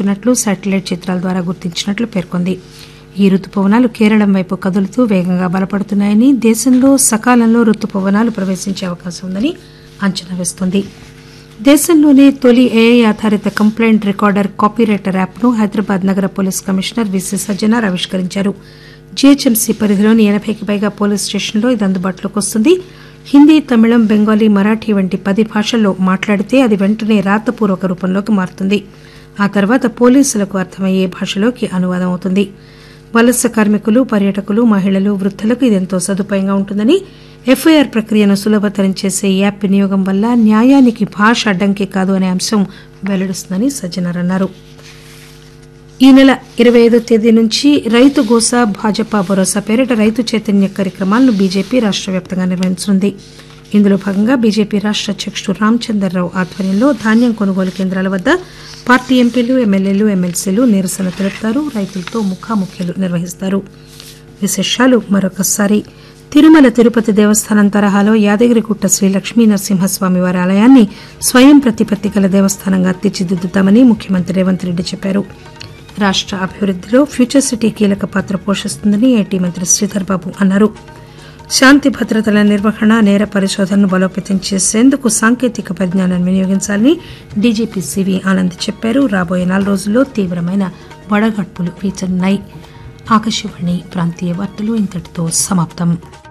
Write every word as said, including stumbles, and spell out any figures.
వీస్తున్నట్లు satellite చిత్రాల ద్వారా గుర్తించినట్లు పేర్కొంది. ఈ రుతుపవనాలు కేరళం వైపు కదులుతూ వేగంగా బలపడుతున్నాయని, దేశంలో సకాలంలో రుతుపవనాలు ప్రవేశించే అవకాశం ఉందని అంచనా వేస్తోంది. దేశంలోనే తొలి ఏఐ ఆధారిత కంప్లైంట్ రికార్డర్ కాపీరైటర్ యాప్ను హైదరాబాద్ నగర పోలీస్ కమిషనర్ విసి సజ్జనార్ ఆవిష్కరించారు. జీహెచ్ఎంసీ పరిధిలోని ఎనబైకి పైగా పోలీస్ స్టేషన్లో ఇది అందుబాటులోకి వస్తుంది. హిందీ, తమిళం, బెంగాలీ, మరాఠీ వంటి పది భాషల్లో మాట్లాడితే అది వెంటనే రాతపూర్వక రూపంలోకి మారుతుంది. ఆ తర్వాత పోలీసులకు అర్థమయ్యే భాషలోకి అనువాదం అవుతుంది. వలస కార్మికులు, పర్యాటకులు, మహిళలు, వృద్ధులకు ఇదెంతో సదుపాయంగా ఉంటుందని, ఎఫ్ఐఆర్ ప్రక్రియను సులభతరం చేసే ఈ యాప్ వినియోగం వల్ల న్యాయానికి భాష అడ్డంకి కాదు అనే అంశం వెల్లడిస్తుందని సజ్జనార్ అన్నారు. ఈ నెల ఇరవై ఐదో తేదీ నుంచి రైతు గోసా భాజపా భరోసా పేరిట రైతు చైతన్య కార్యక్రమాలను బీజేపీ రాష్ట వ్యాప్తంగా నిర్వహించనుంది. ఇందులో భాగంగా బీజేపీ రాష్ట అధ్యకుడు రామచందర్రావు ఆధ్వర్యంలో ధాన్యం కొనుగోలు కేంద్రాల వద్ద పార్టీ ఎంపీలు, ఎమ్మెల్యేలు, ఎమ్మెల్సీలు నిరసన తెలుపుతారు, రైతులతో ముఖాముఖిలు నిర్వహిస్తారు. విశేషాలు మరొకసారి. తిరుమల తిరుపతి దేవస్థానం తరహాలో యాదగిరిగుట్ట శ్రీ లక్ష్మీ నరసింహస్వామి వారి ఆలయాన్ని స్వయం ప్రతిపత్తి గల దేవస్థానంగా తీర్చిదిద్దుతామని ముఖ్యమంత్రి రేవంత్ రెడ్డి చెప్పారు. రాష్ట అభివృద్దిలో ఫ్యూచర్ సిటీ కీలక పాత్ర పోషిస్తుందని ఐటీ మంత్రి శ్రీధర్ బాబు అన్నారు. శాంతి భద్రతల నిర్వహణ, నేర పరిశోధనను బలోపేతం చేసేందుకు సాంకేతిక పరిజ్ఞానాన్ని వినియోగించాలని డీజీపీ సివి ఆనంద్ చెప్పారు. రాబోయే నాలుగు రోజుల్లో తీవ్రమైన వడగడ్పులు వీచనున్నాయి. ఆకాశవాణి ప్రాంతీయ వార్తలు ఇంతటితో సమాప్తం.